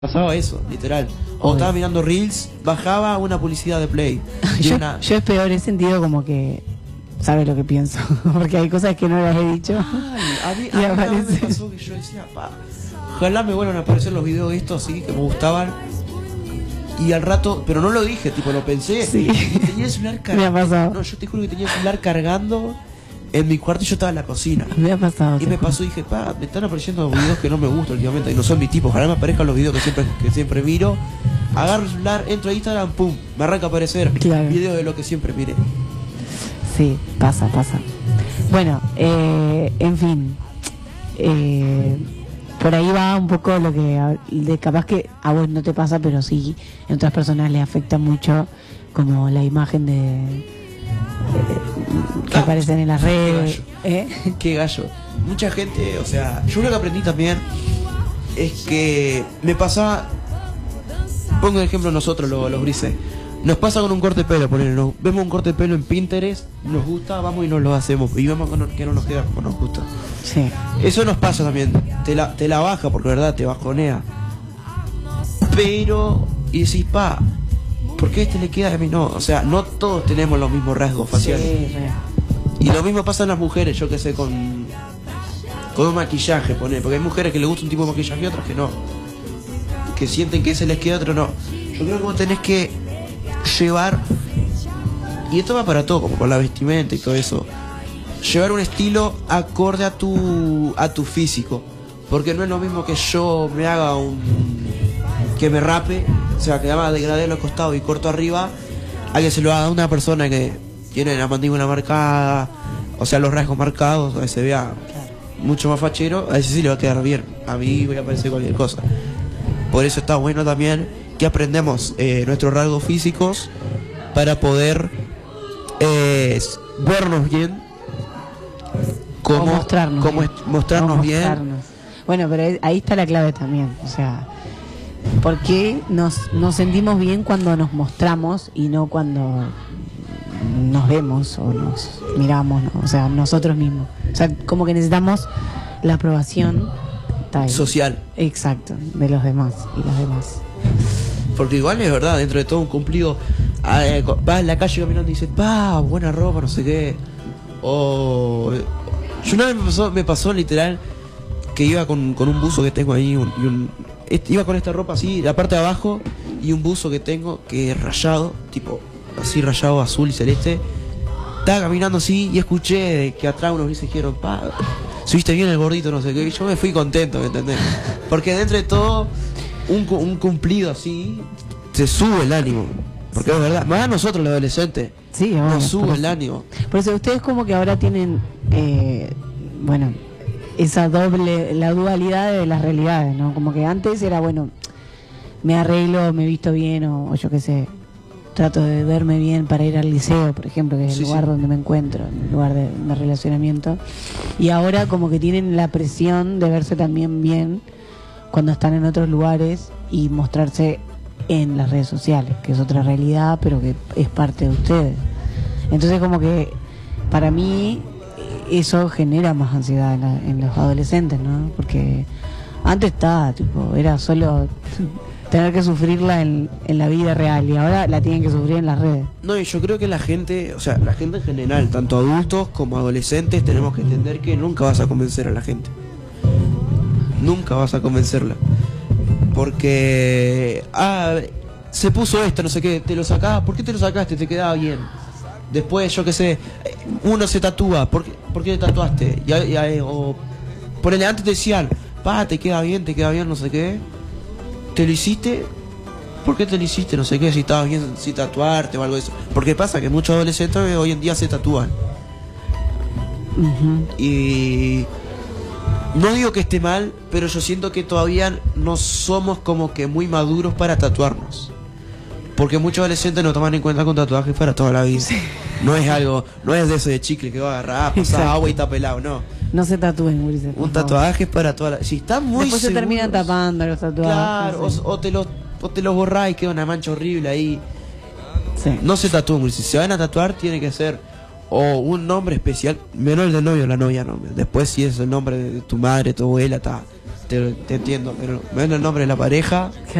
Pasaba eso, literal. O estaba mirando Reels, bajaba una publicidad de Play. Yo es peor, he sentido como que sabe lo que pienso, porque hay cosas que no las he dicho. Ay, a mí me pasó que yo decía, ojalá me vuelvan a aparecer los videos estos así que me gustaban. Y al rato, pero no lo dije, tipo lo pensé. Sí. Y tenía el celular cargando. Me ha pasado. No, yo te juro que tenía el celular cargando en mi cuarto y yo estaba en la cocina. Me ha pasado. Y me pasó y dije, me están apareciendo videos que no me gustan últimamente y no son mi tipo. Ojalá me aparezcan los videos que siempre miro. Agarro el celular, entro a Instagram, pum, me arranca a aparecer videos de lo que siempre miré. Sí, pasa. Bueno, en fin, por ahí va un poco lo que capaz que a vos no te pasa, pero sí en otras personas les afecta mucho, como la imagen que aparecen en las redes. Qué gallo. Mucha gente, o sea, yo lo que aprendí también es que me pasaba, pongo el ejemplo nosotros los grises, nos pasa con un corte de pelo, vemos un corte de pelo en Pinterest, nos gusta, vamos y nos lo hacemos y vemos que no nos queda como nos gusta. Sí. Eso nos pasa también, te la baja porque verdad te bajonea, pero y decís, ¿por qué a este le queda y a mí no? O sea, no todos tenemos los mismos rasgos faciales. Sí. Y lo mismo pasa en las mujeres, yo que sé, con un maquillaje, porque hay mujeres que les gusta un tipo de maquillaje y otras que no, que sienten que ese les queda, otro no. Yo creo que vos tenés que llevar, y esto va para todo, como con la vestimenta y todo eso, llevar un estilo acorde a tu físico, porque no es lo mismo que yo me haga que me rape, o sea, que además degradé los costados y corto arriba, a que se lo haga una persona que tiene la mandíbula marcada, o sea, los rasgos marcados, a que se vea mucho más fachero, a ese sí le va a quedar bien, a mí voy a parecer cualquier cosa. Por eso está bueno también que aprendemos nuestros rasgos físicos para poder vernos bien, mostrarnos bien. Bueno, pero ahí está la clave también, o sea, ¿por qué nos sentimos bien cuando nos mostramos y no cuando nos vemos o nos miramos, ¿no? O sea, nosotros mismos? O sea, como que necesitamos la aprobación social. Exacto, de los demás y las demás. Porque igual es verdad, dentro de todo un cumplido, vas en la calle caminando y dices, buena ropa, no sé qué. O yo una vez me pasó literal que iba con un buzo que tengo ahí iba con esta ropa así, la parte de abajo, y un buzo que tengo que es rayado, tipo así rayado azul y celeste. Estaba caminando así y escuché que atrás unos grises dijeron, subiste bien el gordito, no sé qué. Y yo me fui contento, ¿me entendés? Porque dentro de todo, un cumplido así, te sube el ánimo. Porque es verdad, más a nosotros los adolescentes, nos sube el ánimo. Por eso ustedes como que ahora tienen, esa la dualidad de las realidades, ¿no? Como que antes era, me arreglo, me visto bien, o yo qué sé, trato de verme bien para ir al liceo, por ejemplo, que es el lugar donde me encuentro, el lugar de relacionamiento. Y ahora como que tienen la presión de verse también bien cuando están en otros lugares y mostrarse en las redes sociales, que es otra realidad, pero que es parte de ustedes. Entonces como que para mí eso genera más ansiedad en los adolescentes, ¿no? Porque antes era solo tener que sufrirla en la vida real, y ahora la tienen que sufrir en las redes. No, y yo creo que la gente, la gente en general, tanto adultos como adolescentes, tenemos que entender que nunca vas a convencer a la gente. Nunca vas a convencerla. Porque se puso esto, no sé qué, te lo sacás, ¿por qué te lo sacaste? Te quedaba bien. Después, yo qué sé, uno se tatúa, ¿por qué te tatuaste? O ponele, antes te decían, te queda bien, no sé qué. ¿Te lo hiciste? ¿Por qué te lo hiciste? No sé qué, si estabas bien sin tatuarte o algo de eso. Porque pasa que muchos adolescentes hoy en día se tatúan. Y no digo que esté mal, pero yo siento que todavía no somos como que muy maduros para tatuarnos. Porque muchos adolescentes no toman en cuenta con tatuajes para toda la vida. No es de eso de chicle que va a agarrar, pasar agua y está pelado, no. No se tatúen, Ulises. Un tatuaje es para toda la vida. Si están muy después seguros, se terminan tapando los tatuajes. Claro, o te los borrás y queda una mancha horrible ahí. Sí. No se tatúen, si se van a tatuar tiene que ser o un nombre especial, menos el del novio o la novia, no. Después si es el nombre de tu madre, tu abuela, está te entiendo, pero me dan el nombre de la pareja